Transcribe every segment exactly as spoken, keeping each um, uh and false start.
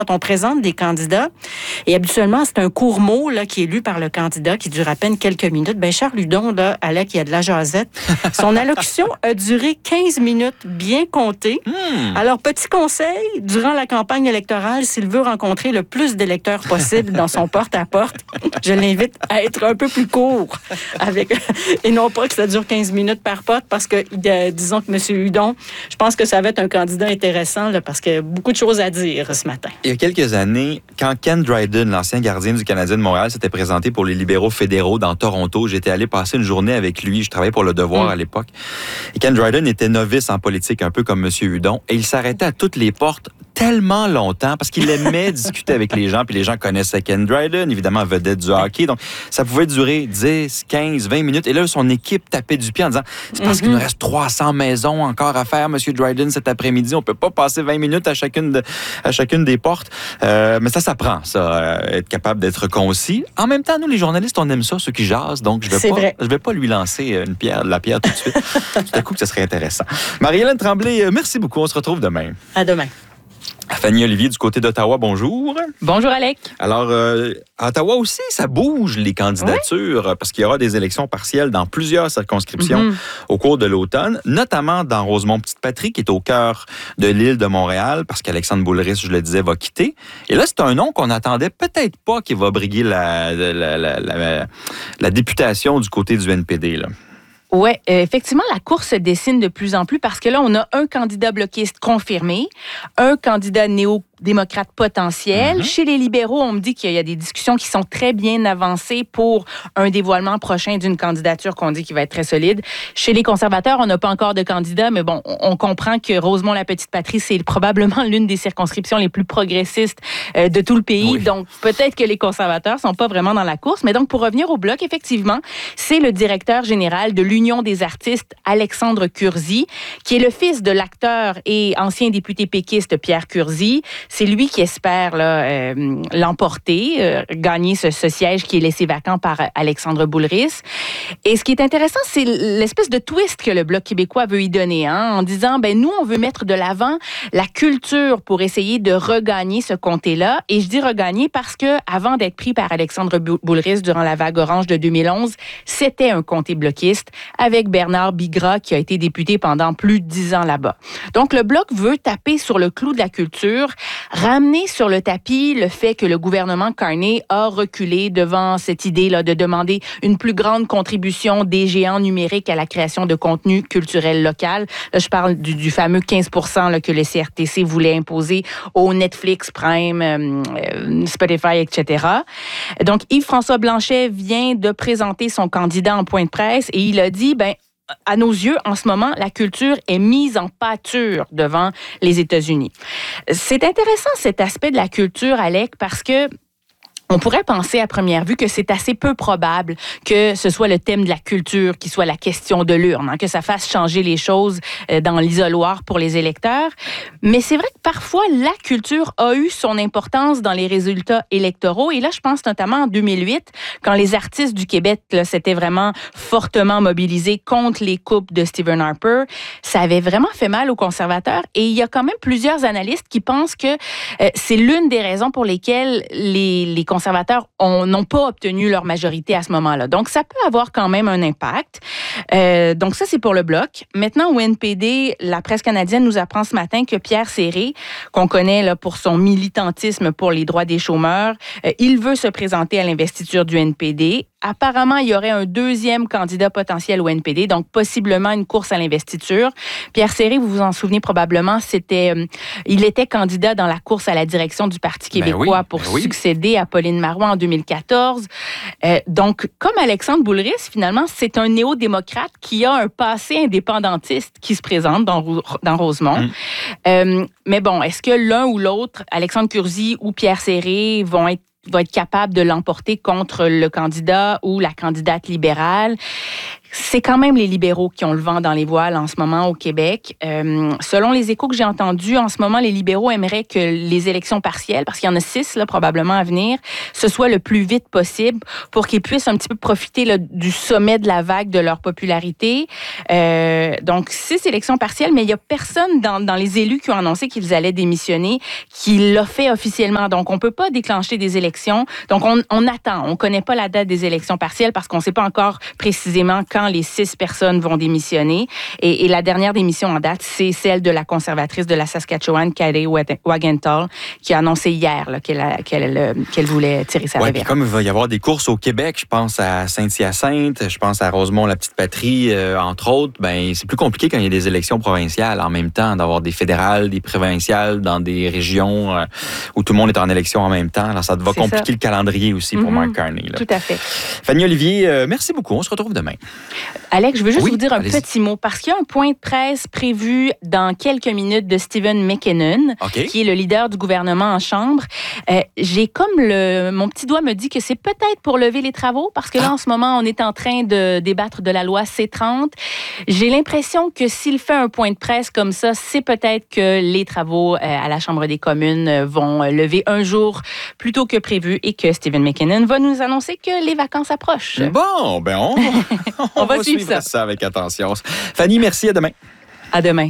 on présente des candidats, et habituellement, c'est un court mot là, qui est lu par le candidat, qui dure à peine quelques minutes. Ben Charles Hudon, là, allait qu'il y a de la jasette. Son allocution a duré quinze minutes, bien comptées. Mm. Alors, petit conseil, durant la campagne électorale, s'il veut rencontrer le plus d'électeurs possible dans son porte-à-porte, je l'invite à être un peu plus court, avec, et non pas que ça dure quinze minutes par porte, parce que, euh, disons que M. Hudon, je pense que ça va être un candidat intéressant, là, parce qu'il y a beaucoup de choses à dire ce matin. Il y a quelques années, quand Ken Dryden, l'ancien gardien du Canadien de Montréal, s'était présenté pour les libéraux fédéraux dans Toronto, j'étais allé passer une journée avec lui. Je travaillais pour Le Devoir mm. à l'époque. Et Ken Dryden était novice en politique, un peu comme M. Hudon, et il s'arrêtait à toutes les portes tellement longtemps parce qu'il aimait discuter avec les gens, puis les gens connaissaient Ken Dryden, évidemment vedette du hockey, donc ça pouvait durer dix, quinze, vingt minutes, et là, son équipe tapait du pied en disant « C'est parce mm-hmm. qu'il nous reste trois cents maisons encore à faire, M. Dryden, cet après-midi, on peut pas passer vingt minutes à chacune, de, à chacune des portes. Euh, » Mais ça, ça prend, ça, euh, être capable d'être concis. En même temps, nous, les journalistes, on aime ça, ceux qui jasent, donc je vais pas, je vais pas lui lancer une pierre, la pierre tout de suite. Tout à coup, que ce serait intéressant. Marie-Hélène Tremblay, merci beaucoup, on se retrouve demain. À demain. Fanny Olivier du côté d'Ottawa, bonjour. Bonjour, Alec. Alors, euh, à Ottawa aussi, ça bouge les candidatures oui. parce qu'il y aura des élections partielles dans plusieurs circonscriptions mm-hmm. au cours de l'automne, notamment dans Rosemont-Petite-Patrie, qui est au cœur de l'île de Montréal, parce qu'Alexandre Boulris, je le disais, va quitter. Et là, c'est un nom qu'on n'attendait peut-être pas qui va briguer la, la, la, la, la, la députation du côté du N P D, là. Oui, euh, effectivement, la course se dessine de plus en plus parce que là, on a un candidat bloquiste confirmé, un candidat néo-démocrate potentiel. Mm-hmm. Chez les libéraux, on me dit qu'il y a des discussions qui sont très bien avancées pour un dévoilement prochain d'une candidature qu'on dit qui va être très solide. Chez les conservateurs, on n'a pas encore de candidat, mais bon, on comprend que Rosemont-la-Petite-Patrie, c'est probablement l'une des circonscriptions les plus progressistes euh, de tout le pays. Oui. Donc, peut-être que les conservateurs sont pas vraiment dans la course. Mais donc, pour revenir au bloc, effectivement, c'est le directeur général de l'Union Union des artistes, Alexandre Curzi, qui est le fils de l'acteur et ancien député péquiste Pierre Curzi. C'est lui qui espère là, euh, l'emporter, euh, gagner ce, ce siège qui est laissé vacant par Alexandre Boulris. Et ce qui est intéressant, c'est l'espèce de twist que le Bloc québécois veut y donner, hein, en disant, ben nous, on veut mettre de l'avant la culture pour essayer de regagner ce comté-là. Et je dis regagner parce que avant d'être pris par Alexandre Boulris durant la vague orange de deux mille onze, c'était un comté bloquiste, avec Bernard Bigra, qui a été député pendant plus de dix ans là-bas. Donc, le Bloc veut taper sur le clou de la culture, ramener sur le tapis le fait que le gouvernement Carney a reculé devant cette idée-là de demander une plus grande contribution des géants numériques à la création de contenu culturel local. Là, je parle du, du fameux quinze pour cent là, que le C R T C voulait imposer au Netflix, Prime, euh, Spotify, et cetera. Donc, Yves-François Blanchet vient de présenter son candidat en point de presse et il a dit ben, à nos yeux, en ce moment, la culture est mise en pâture devant les États-Unis. C'est intéressant cet aspect de la culture, Alec, parce que on pourrait penser à première vue que c'est assez peu probable que ce soit le thème de la culture qui soit la question de l'urne, hein, que ça fasse changer les choses dans l'isoloir pour les électeurs. Mais c'est vrai que parfois, la culture a eu son importance dans les résultats électoraux. Et là, je pense notamment en deux mille huit, quand les artistes du Québec là, s'étaient vraiment fortement mobilisés contre les coupes de Stephen Harper. Ça avait vraiment fait mal aux conservateurs. Et il y a quand même plusieurs analystes qui pensent que euh, c'est l'une des raisons pour lesquelles les, les conservateurs conservateurs n'ont pas obtenu leur majorité à ce moment-là. Donc, ça peut avoir quand même un impact. Euh, donc, ça, c'est pour le Bloc. Maintenant, au N P D, la presse canadienne nous apprend ce matin que Pierre Serré, qu'on connaît là, pour son militantisme pour les droits des chômeurs, euh, il veut se présenter à l'investiture du N P D. Apparemment, il y aurait un deuxième candidat potentiel au N P D, donc possiblement une course à l'investiture. Pierre Serré, vous vous en souvenez probablement, c'était, euh, il était candidat dans la course à la direction du Parti québécois ben oui, pour ben oui. succéder à Pauline Marois en deux mille quatorze. Euh, donc, comme Alexandre Boulris, finalement, c'est un néo-démocrate qui a un passé indépendantiste qui se présente dans, dans Rosemont. Mmh. Euh, mais bon, est-ce que l'un ou l'autre, Alexandre Curzi ou Pierre Serré, vont être va être capable de l'emporter contre le candidat ou la candidate libérale? C'est quand même les libéraux qui ont le vent dans les voiles en ce moment au Québec. Euh, selon les échos que j'ai entendus, en ce moment, les libéraux aimeraient que les élections partielles, parce qu'il y en a six là, probablement à venir, ce soit le plus vite possible pour qu'ils puissent un petit peu profiter là, du sommet de la vague de leur popularité. Euh, donc, six élections partielles, mais il n'y a personne dans, dans les élus qui ont annoncé qu'ils allaient démissionner qui l'a fait officiellement. Donc, on ne peut pas déclencher des élections. Donc, on, on attend. On ne connaît pas la date des élections partielles parce qu'on ne sait pas encore précisément quand les six personnes vont démissionner. Et, et la dernière démission en date, c'est celle de la conservatrice de la Saskatchewan, Kari Wagentall, qui a annoncé hier là, qu'elle, a, qu'elle, qu'elle voulait tirer sa ouais, révérence. Comme il va y avoir des courses au Québec, je pense à Saint-Hyacinthe, je pense à Rosemont-la-Petite-Patrie, euh, entre autres, ben c'est plus compliqué quand il y a des élections provinciales en même temps, d'avoir des fédérales, des provinciales dans des régions euh, où tout le monde est en élection en même temps. Alors, ça va c'est compliquer ça. Le calendrier aussi pour mm-hmm. Mark Carney. Là. Tout à fait. Fanny Olivier, euh, merci beaucoup. On se retrouve demain. Alex, je veux juste oui, vous dire un allez-y. petit mot, parce qu'il y a un point de presse prévu dans quelques minutes de Stephen McKinnon, okay. qui est le leader du gouvernement en Chambre. Euh, j'ai comme le... Mon petit doigt me dit que c'est peut-être pour lever les travaux, parce que là, ah. en ce moment, on est en train de débattre de la loi C trente. J'ai l'impression que s'il fait un point de presse comme ça, c'est peut-être que les travaux euh, à la Chambre des communes vont lever un jour plus tôt que prévu et que Stephen McKinnon va nous annoncer que les vacances approchent. Bon, ben on, on, on va, va suivre ça. ça avec attention. Fanny, merci, à demain. À demain.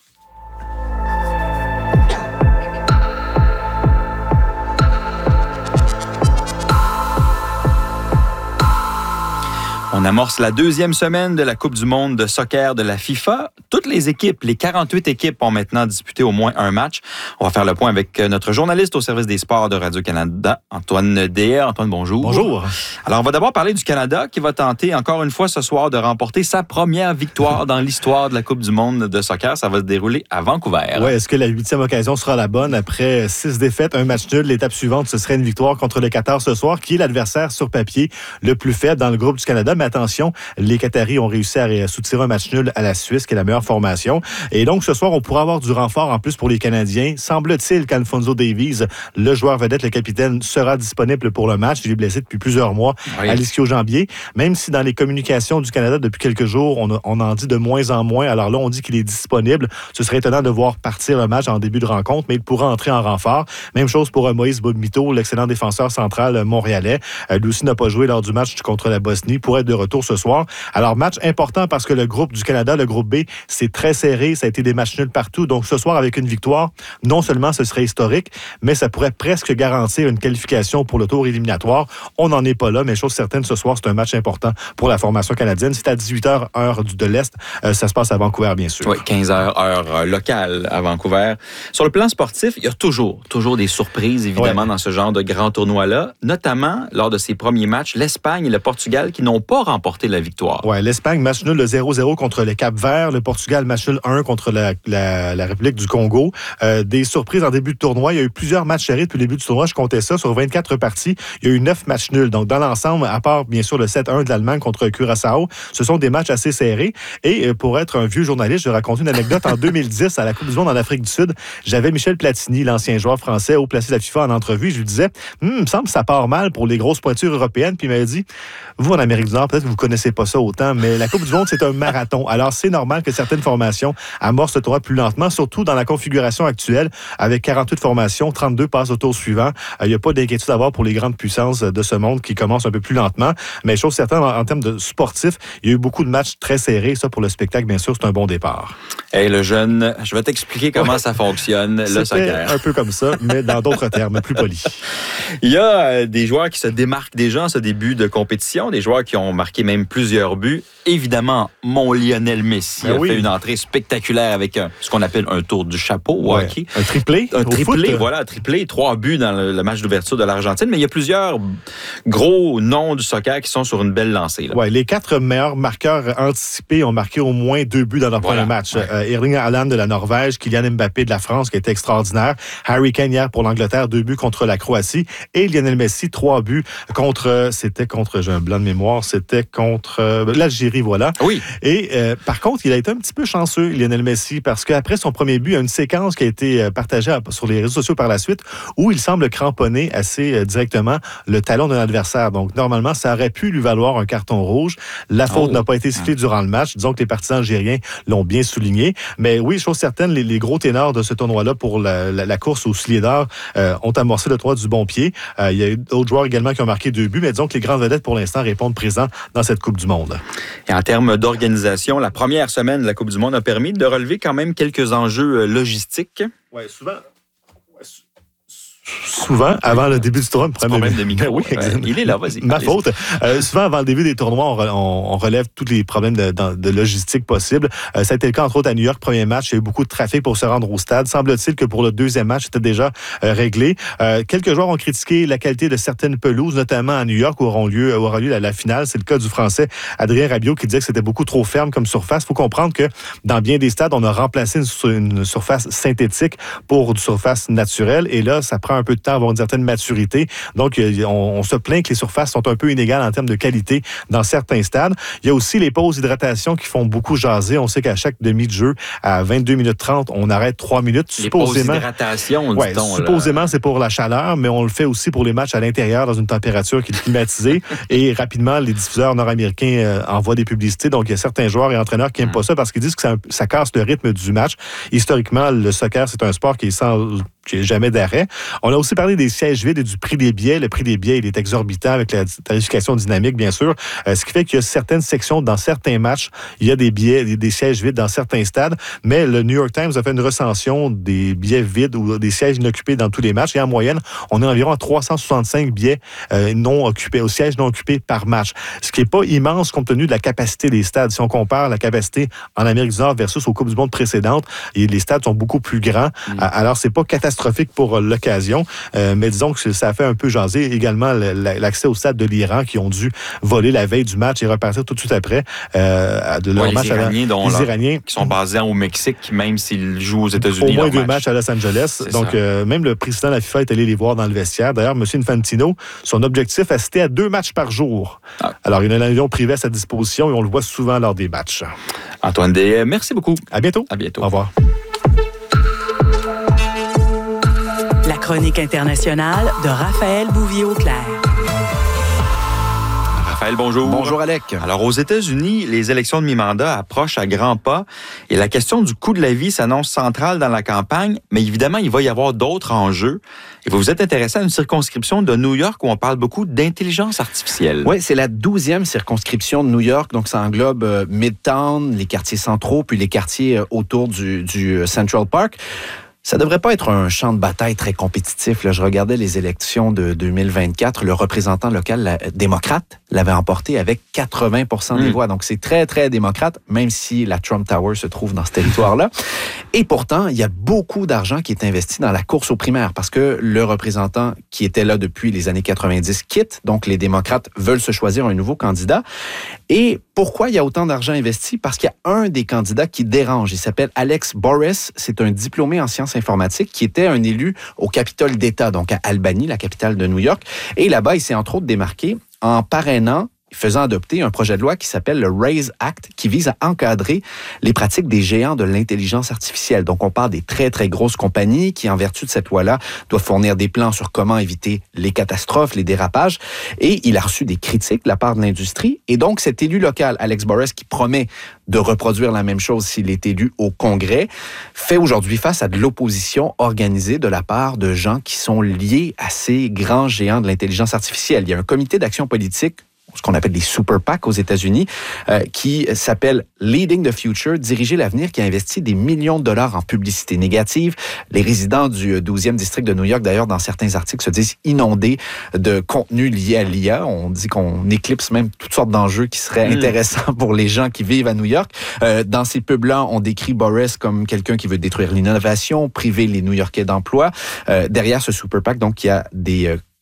On amorce la deuxième semaine de la Coupe du monde de soccer de la FIFA. Toutes les équipes, les quarante-huit équipes ont maintenant disputé au moins un match. On va faire le point avec notre journaliste au service des sports de Radio-Canada, Antoine Deher. Antoine, bonjour. Bonjour. Alors, on va d'abord parler du Canada qui va tenter encore une fois ce soir de remporter sa première victoire dans l'histoire de la Coupe du monde de soccer. Ça va se dérouler à Vancouver. Oui, est-ce que la huitième occasion sera la bonne? Après six défaites, un match nul, l'étape suivante, ce serait une victoire contre le Qatar ce soir, qui est l'adversaire sur papier le plus faible dans le groupe du Canada. Mais attention, les Qataris ont réussi à soutirer un match nul à la Suisse, qui est la meilleure formation. Et donc, ce soir, on pourra avoir du renfort en plus pour les Canadiens. Semble-t-il qu'Alfonso Davies, le joueur vedette, le capitaine, sera disponible pour le match. Il est blessé depuis plusieurs mois oui. à l'ischio-jambier. Même si dans les communications du Canada, depuis quelques jours, on, a, on en dit de moins en moins. Alors là, on dit qu'il est disponible. Ce serait étonnant de voir partir le match en début de rencontre, mais il pourra entrer en renfort. Même chose pour Moïse Boumito, l'excellent défenseur central montréalais. Lui aussi n'a pas joué lors du match contre la Bosnie pour être de retour ce soir. Alors, match important parce que le groupe du Canada, le groupe B, c'est très serré. Ça a été des matchs nuls partout. Donc, ce soir, avec une victoire, non seulement ce serait historique, mais ça pourrait presque garantir une qualification pour le tour éliminatoire. On n'en est pas là, mais chose certaine, ce soir, c'est un match important pour la formation canadienne. C'est à dix-huit heures, heure de l'Est. Euh, ça se passe à Vancouver, bien sûr. Oui, quinze heures, heure locale à Vancouver. Sur le plan sportif, il y a toujours, toujours des surprises, évidemment, ouais. dans ce genre de grand tournoi-là, notamment lors de ces premiers matchs, l'Espagne et le Portugal qui n'ont pas remporté la victoire. Oui, l'Espagne, match nul de zéro zéro contre le Cap-Vert. Le Portugal, match nul un contre la, la, la République du Congo. Euh, des surprises en début de tournoi. Il y a eu plusieurs matchs serrés depuis le début du tournoi. Je comptais ça. Sur vingt-quatre parties, il y a eu neuf matchs nuls. Donc, dans l'ensemble, à part, bien sûr, le sept un de l'Allemagne contre Curaçao, ce sont des matchs assez serrés. Et pour être un vieux journaliste, je vais raconter une anecdote. En deux mille dix, à la Coupe du monde en Afrique du Sud, j'avais Michel Platini, l'ancien joueur français, haut placé de la FIFA, en entrevue. Je lui disais, hm, il me semble que ça part mal pour les grosses pointures européennes. Puis il m'avait dit, vous, en Amérique du Nord, peut-être que vous ne connaissez pas ça autant, mais la Coupe du monde, c'est un marathon. Alors, c'est normal que certaines formations amorcent le tournoi plus lentement, surtout dans la configuration actuelle, avec quarante-huit formations, trente-deux passent au tour suivant. Il n'y a pas d'inquiétude à avoir pour les grandes puissances de ce monde qui commencent un peu plus lentement. Mais chose certaine, en, en termes de sportifs, il y a eu beaucoup de matchs très serrés. Ça, pour le spectacle, bien sûr, c'est un bon départ. Hey, le jeune, je vais t'expliquer comment ouais. ça fonctionne, le soccer. Un peu comme ça, mais dans d'autres termes, plus polis. Il y a euh, des joueurs qui se démarquent déjà en ce début de compétition, des joueurs qui ont marqué même plusieurs buts. Évidemment, mon Lionel Messi ben a oui. fait une entrée spectaculaire avec un, ce qu'on appelle un tour du chapeau au ouais. hockey. Un triplé. Un triplé, foot. voilà, un triplé, trois buts dans le, le match d'ouverture de l'Argentine. Mais il y a plusieurs gros noms du soccer qui sont sur une belle lancée. Ouais, les quatre meilleurs marqueurs anticipés ont marqué au moins deux buts dans leur voilà. premier match. Ouais. Euh, Erling Haaland de la Norvège, Kylian Mbappé de la France, qui était extraordinaire. Harry Kane hier pour l'Angleterre, deux buts contre la Croatie. Et Lionel Messi, trois buts contre, c'était contre, j'ai un blanc de mémoire, c'était c'était contre euh, l'Algérie, voilà. Oui. Et euh, par contre, il a été un petit peu chanceux, Lionel Messi, parce qu'après son premier but, il y a une séquence qui a été partagée sur les réseaux sociaux par la suite où il semble cramponner assez euh, directement le talon d'un adversaire. Donc, normalement, ça aurait pu lui valoir un carton rouge. La faute oh. n'a pas été sifflée durant le match. Disons que les partisans algériens l'ont bien souligné. Mais oui, chose certaine, les, les gros ténors de ce tournoi-là pour la, la, la course au soulier d'or euh, ont amorcé le tournoi du bon pied. Euh, il y a eu d'autres joueurs également qui ont marqué deux buts, mais disons que les grandes vedettes, pour l'instant, répondent présents dans cette Coupe du Monde. Et en termes d'organisation, la première semaine de la Coupe du Monde a permis de relever quand même quelques enjeux logistiques. Oui, souvent... Souvent, avant le début du tournoi, c'est problème de micro. Oui, euh, il est là, vas-y. Ma faute. Euh, souvent, avant le début des tournois, on, re, on, on relève tous les problèmes de, de, de logistique possibles. Euh, ça a été le cas, entre autres, à New York, premier match. Il y a eu beaucoup de trafic pour se rendre au stade. Semble-t-il que pour le deuxième match, c'était déjà euh, réglé. Euh, quelques joueurs ont critiqué la qualité de certaines pelouses, notamment à New York, où, auront lieu, où aura lieu la, la finale. C'est le cas du Français Adrien Rabiot qui disait que c'était beaucoup trop ferme comme surface. Il faut comprendre que dans bien des stades, on a remplacé une, une surface synthétique pour une surface naturelle. Et là, ça prend un peu de temps à avoir une certaine maturité. Donc, on, on se plaint que les surfaces sont un peu inégales en termes de qualité dans certains stades. Il y a aussi les pauses d'hydratation qui font beaucoup jaser. On sait qu'à chaque demi de jeu, à vingt-deux minutes trente, on arrête trois minutes. Les pauses d'hydratation, ouais, dit-on. Supposément, là. C'est pour la chaleur, mais on le fait aussi pour les matchs à l'intérieur dans une température qui est climatisée. Et rapidement, les diffuseurs nord-américains euh, envoient des publicités. Donc, il y a certains joueurs et entraîneurs qui n'aiment pas ça parce qu'ils disent que ça, ça casse le rythme du match. Historiquement, le soccer, c'est un sport qui est sans... qui n'est jamais d'arrêt. On a aussi parlé des sièges vides et du prix des billets. Le prix des billets, il est exorbitant avec la tarification dynamique, bien sûr. Euh, ce qui fait qu'il y a certaines sections, dans certains matchs, il y a des billets, des, des sièges vides dans certains stades. Mais le New York Times a fait une recension des billets vides ou des sièges inoccupés dans tous les matchs. Et en moyenne, on est environ à trois cent soixante-cinq billets euh, non occupés, aux sièges non occupés par match. Ce qui n'est pas immense compte tenu de la capacité des stades. Si on compare la capacité en Amérique du Nord versus aux Coupes du Monde précédentes, et les stades sont beaucoup plus grands. Mmh. Alors, c'est pas catastrophique pour l'occasion, euh, mais disons que ça a fait un peu jaser. Également, l'accès au stade de l'Iran qui ont dû voler la veille du match et repartir tout de suite après euh, de leur ouais, match. Les Iraniens, à la, dont les leur, Iraniens qui sont basés au Mexique, même s'ils jouent aux États-Unis. Au moins deux match. matchs à Los Angeles. C'est Donc, euh, même le président de la FIFA est allé les voir dans le vestiaire. D'ailleurs, M. Infantino, son objectif, assister à deux matchs par jour. Ah. Alors, il y a un avion privé à sa disposition et on le voit souvent lors des matchs. Antoine Deshaies, merci beaucoup. À bientôt. À bientôt. Au revoir. La chronique internationale de Raphaël Bouvier-Auclair. Raphaël, bonjour. Bonjour, Alec. Alors, aux États-Unis, les élections de mi-mandat approchent à grands pas et la question du coût de la vie s'annonce centrale dans la campagne, mais évidemment, il va y avoir d'autres enjeux. Et vous vous êtes intéressé à une circonscription de New York où on parle beaucoup d'intelligence artificielle. Oui, c'est la douzième circonscription de New York, donc ça englobe euh, Midtown, les quartiers centraux, puis les quartiers euh, autour du, du Central Park. Ça devrait pas être un champ de bataille très compétitif. Là, je regardais les élections de deux mille vingt-quatre. Le représentant local la, démocrate l'avait emporté avec quatre-vingts pour cent des mmh. voix. Donc, c'est très, très démocrate, même si la Trump Tower se trouve dans ce territoire-là. Et pourtant, il y a beaucoup d'argent qui est investi dans la course aux primaires parce que le représentant qui était là depuis les années quatre-vingt-dix quitte. Donc, les démocrates veulent se choisir un nouveau candidat. Et pourquoi il y a autant d'argent investi? Parce qu'il y a un des candidats qui dérange. Il s'appelle Alex Boris. C'est un diplômé en sciences informatiques qui était un élu au Capitole d'État, donc à Albany, la capitale de New York. Et là-bas, il s'est entre autres démarqué en parrainant, faisant adopter un projet de loi qui s'appelle le RAISE Act, qui vise à encadrer les pratiques des géants de l'intelligence artificielle. Donc, on parle des très, très grosses compagnies qui, en vertu de cette loi-là, doivent fournir des plans sur comment éviter les catastrophes, les dérapages. Et il a reçu des critiques de la part de l'industrie. Et donc, cet élu local, Alex Boris, qui promet de reproduire la même chose s'il est élu au Congrès, fait aujourd'hui face à de l'opposition organisée de la part de gens qui sont liés à ces grands géants de l'intelligence artificielle. Il y a un comité d'action politique, ce qu'on appelle des super PAC aux États-Unis, euh, qui s'appelle Leading the Future, Diriger l'avenir, qui a investi des millions de dollars en publicité négative. Les résidents du douzième district de New York, d'ailleurs, dans certains articles, se disent inondés de contenu lié à l'I A. On dit qu'on éclipse même toutes sortes d'enjeux qui seraient mmh. intéressants pour les gens qui vivent à New York. Euh, dans ces pubs-là, on décrit Boris comme quelqu'un qui veut détruire l'innovation, priver les New-Yorkais d'emploi. Euh, derrière ce super PAC, donc, il y a des euh,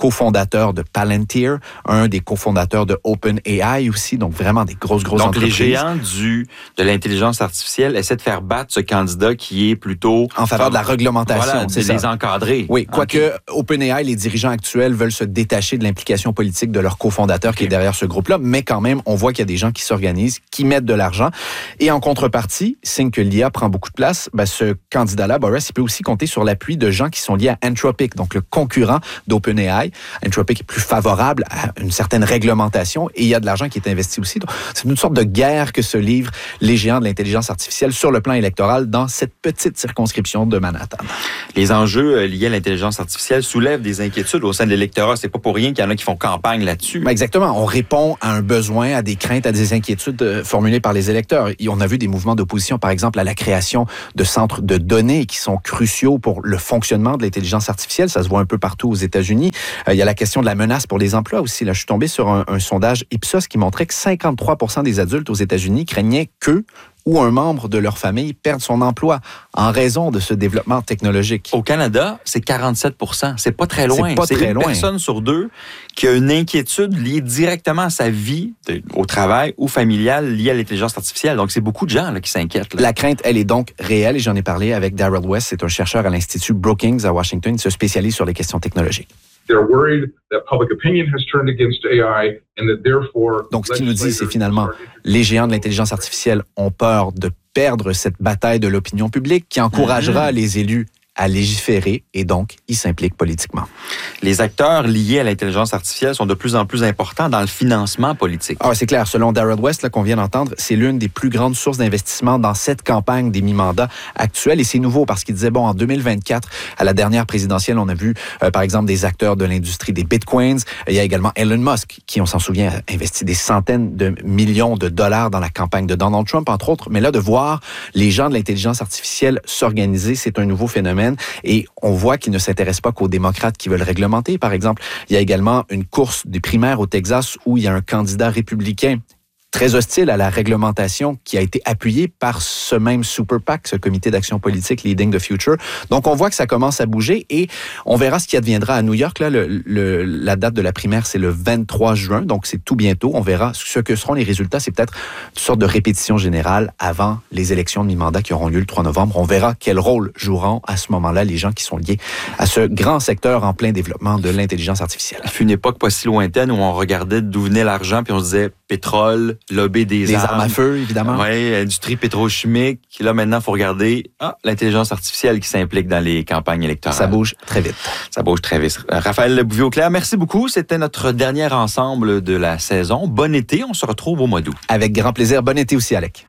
cofondateur de Palantir, un des cofondateurs de OpenAI aussi, donc vraiment des grosses, grosses donc, entreprises. Donc, les géants du, de l'intelligence artificielle essaient de faire battre ce candidat qui est plutôt... En faveur de la réglementation, voilà, c'est les ça. encadrer. Oui, quoique okay. OpenAI, les dirigeants actuels veulent se détacher de l'implication politique de leur cofondateur okay. qui est derrière ce groupe-là, mais quand même, on voit qu'il y a des gens qui s'organisent, qui mettent de l'argent. Et en contrepartie, signe que l'I A prend beaucoup de place, ben, ce candidat-là, Boris, il peut aussi compter sur l'appui de gens qui sont liés à Anthropic, donc le concurrent d'OpenAI. Anthropic est plus favorable à une certaine réglementation et il y a de l'argent qui est investi aussi. Donc, c'est une sorte de guerre que se livrent les géants de l'intelligence artificielle sur le plan électoral dans cette petite circonscription de Manhattan. Les enjeux liés à l'intelligence artificielle soulèvent des inquiétudes au sein de l'électorat. C'est pas pour rien qu'il y en a qui font campagne là-dessus. Ben exactement. On répond à un besoin, à des craintes, à des inquiétudes formulées par les électeurs. Et on a vu des mouvements d'opposition, par exemple, à la création de centres de données qui sont cruciaux pour le fonctionnement de l'intelligence artificielle. Ça se voit un peu partout aux États-Unis. Euh, il y a la question de la menace pour les emplois aussi. Là, je suis tombé sur un, un sondage Ipsos qui montrait que cinquante-trois pour cent des adultes aux États-Unis craignaient qu'eux ou un membre de leur famille perde son emploi en raison de ce développement technologique. Au Canada, c'est quarante-sept pour cent. C'est pas très loin. C'est pas c'est très une loin. personne sur deux qui a une inquiétude liée directement à sa vie, de, au travail ou familiale, liée à l'intelligence artificielle. Donc, c'est beaucoup de gens là, qui s'inquiètent. Là. La crainte, elle est donc réelle et j'en ai parlé avec Darrell West. C'est un chercheur à l'Institut Brookings à Washington. Il se spécialise sur les questions technologiques. They're worried that public opinion has turned against A I and that therefore... Donc, ce qu'il nous dit, c'est finalement, les géants de l'intelligence artificielle ont peur de perdre cette bataille de l'opinion publique qui encouragera mm-hmm. les élus à légiférer et donc ils s'impliquent politiquement. Les acteurs liés à l'intelligence artificielle sont de plus en plus importants dans le financement politique. Ah, c'est clair. Selon Darrell West, là, qu'on vient d'entendre, c'est l'une des plus grandes sources d'investissement dans cette campagne des mi-mandats actuels. Et c'est nouveau parce qu'il disait, bon, en deux mille vingt-quatre, à la dernière présidentielle, on a vu, euh, par exemple, des acteurs de l'industrie des bitcoins. Il y a également Elon Musk, qui, on s'en souvient, a investi des centaines de millions de dollars dans la campagne de Donald Trump, entre autres. Mais là, de voir les gens de l'intelligence artificielle s'organiser, c'est un nouveau phénomène. Et on voit qu'ils ne s'intéressent pas qu'aux démocrates qui veulent réglementer. Par exemple, il y a également une course des primaires au Texas où il y a un candidat républicain très hostile à la réglementation qui a été appuyé par ce même Super PAC, ce comité d'action politique Leading the Future. Donc, on voit que ça commence à bouger et on verra ce qui adviendra à New York. Là, le, le, la date de la primaire, c'est le vingt-trois juin, donc c'est tout bientôt. On verra ce que seront les résultats. C'est peut-être une sorte de répétition générale avant les élections de mi-mandat qui auront lieu le trois novembre. On verra quel rôle joueront à ce moment-là les gens qui sont liés à ce grand secteur en plein développement de l'intelligence artificielle. Il fut une époque pas si lointaine où on regardait d'où venait l'argent puis on se disait pétrole, lobby des, des armes. armes à feu, évidemment. Oui, industrie pétrochimique. Là, maintenant, il faut regarder ah, l'intelligence artificielle qui s'implique dans les campagnes électorales. Ça bouge très vite. Ça bouge très vite. Raphaël Bouvier-Auclair, merci beaucoup. C'était notre dernier ensemble de la saison. Bon été. On se retrouve au mois d'août. Avec grand plaisir. Bon été aussi, Alec.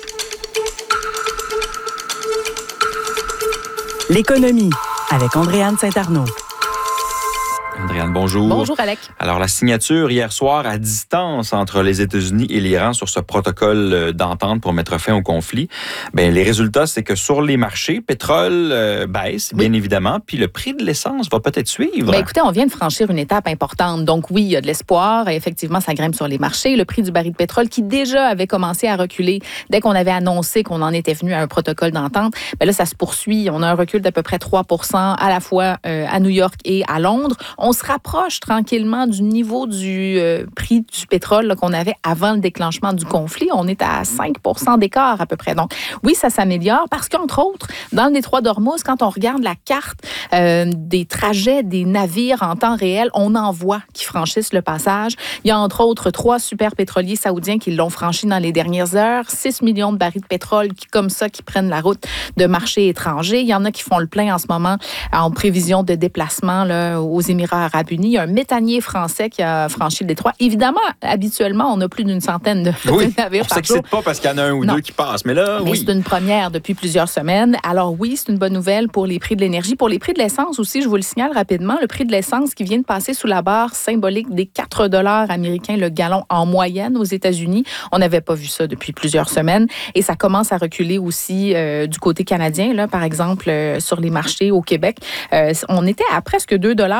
L'économie avec Andréane Saint-Arnaud. Andréane, bonjour. Bonjour, Alec. Alors, la signature hier soir à distance entre les États-Unis et l'Iran sur ce protocole d'entente pour mettre fin au conflit, ben les résultats, c'est que sur les marchés, pétrole euh, baisse, bien oui. évidemment, puis le prix de l'essence va peut-être suivre. Ben écoutez, on vient de franchir une étape importante. Donc oui, il y a de l'espoir. Effectivement, ça grimpe sur les marchés. Le prix du baril de pétrole, qui déjà avait commencé à reculer dès qu'on avait annoncé qu'on en était venu à un protocole d'entente, ben là, ça se poursuit. On a un recul d'à peu près trois pour cent à la fois euh, à New York et à Londres. On se rapproche tranquillement du niveau du euh, prix du pétrole là, qu'on avait avant le déclenchement du conflit. On est à cinq pour cent d'écart à peu près. Donc, oui, ça s'améliore parce qu'entre autres, dans le détroit d'Ormuz, quand on regarde la carte euh, des trajets des navires en temps réel, on en voit qui franchissent le passage. Il y a entre autres trois super pétroliers saoudiens qui l'ont franchi dans les dernières heures. six millions de barils de pétrole qui, comme ça, qui prennent la route de marchés étrangers. Il y en a qui font le plein en ce moment en prévision de déplacement là, aux Émirats arabes unis. Il y a un méthanier français qui a franchi le détroit. Évidemment, habituellement, on a plus d'une centaine de, oui, de navires par jour. On ne s'excite pas parce qu'il y en a un ou non. deux qui passent, mais là, mais oui. c'est une première depuis plusieurs semaines. Alors oui, c'est une bonne nouvelle pour les prix de l'énergie. Pour les prix de l'essence aussi, je vous le signale rapidement, le prix de l'essence qui vient de passer sous la barre symbolique des quatre dollars américains le gallon en moyenne aux États-Unis. On n'avait pas vu ça depuis plusieurs semaines et ça commence à reculer aussi euh, du côté canadien. Là, par exemple, euh, sur les marchés au Québec, euh, on était à presque deux dollars le litre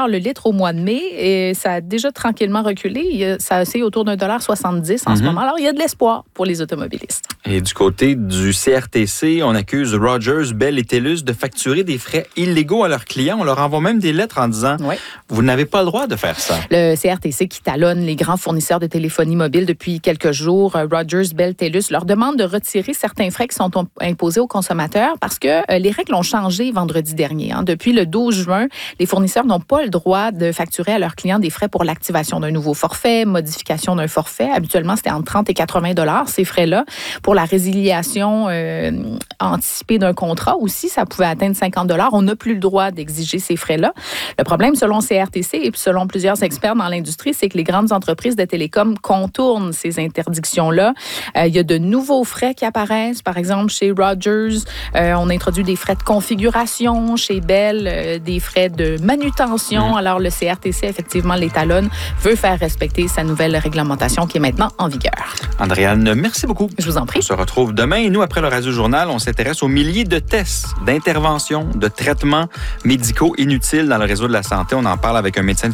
au mois de mai et ça a déjà tranquillement reculé. Ça c'est autour d'un dollar soixante-dix en mm-hmm. ce moment. Alors, il y a de l'espoir pour les automobilistes. Et du côté du C R T C, on accuse Rogers, Bell et TELUS de facturer des frais illégaux à leurs clients. On leur envoie même des lettres en disant oui. « Vous n'avez pas le droit de faire ça ». Le C R T C qui talonne les grands fournisseurs de téléphonie mobile depuis quelques jours, Rogers, Bell, TELUS, leur demande de retirer certains frais qui sont imposés aux consommateurs parce que les règles ont changé vendredi dernier. Hein. Depuis le douze juin, les fournisseurs n'ont pas le droit de facturer à leurs clients des frais pour l'activation d'un nouveau forfait, modification d'un forfait. Habituellement, c'était entre trente et quatre-vingts dollars ces frais-là. Pour la résiliation euh, anticipée d'un contrat aussi, ça pouvait atteindre cinquante dollars. On n'a plus le droit d'exiger ces frais-là. Le problème, selon C R T C et selon plusieurs experts dans l'industrie, c'est que les grandes entreprises de télécom contournent ces interdictions-là. Euh, il y a de nouveaux frais qui apparaissent. Par exemple, chez Rogers, euh, on introduit des frais de configuration. Chez Bell, euh, des frais de manutention. Mmh. Alors, le C R T C, effectivement, les talonne, veut faire respecter sa nouvelle réglementation qui est maintenant en vigueur. Andréane, merci beaucoup. Je vous en prie. On se retrouve demain et nous, après le Radio-Journal, on s'intéresse aux milliers de tests, d'interventions, de traitements médicaux inutiles dans le réseau de la santé. On en parle avec un médecin de